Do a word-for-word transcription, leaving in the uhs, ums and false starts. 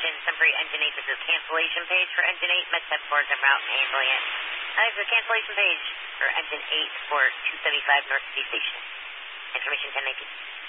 attention, Sunbury Engine eight, this is cancellation page for Engine eight, Med ten four is en route and handling it. That is the cancellation page for Engine eight for two seventy-five North City Station. Information ten nineteen.